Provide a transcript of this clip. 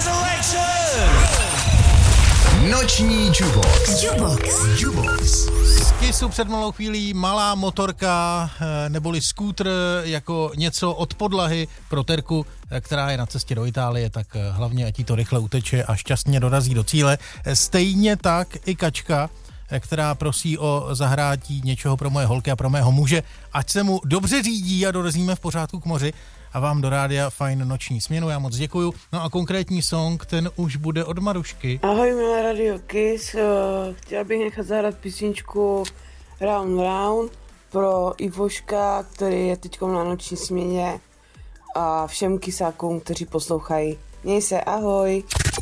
Noční Jubox. Z Kissu před malou chvílí malá motorka neboli skútr jako něco od podlahy pro Terku, která je na cestě do Itálie, tak hlavně ať jí to rychle uteče a šťastně dorazí do cíle. Stejně tak i Kačka, která prosí o zahrátí něčeho pro moje holky a pro mého muže, ať se mu dobře řídí a dorazíme v pořádku k moři a vám do rádia fajn noční směnu, já moc děkuju. No a konkrétní song, ten už bude od Marušky. Ahoj, milé Radio Kiss, chtěla bych nechat zahrát písničku Round Round pro Ivoška, který je teď na noční směně a všem kisákům, kteří poslouchají. Měj se, ahoj.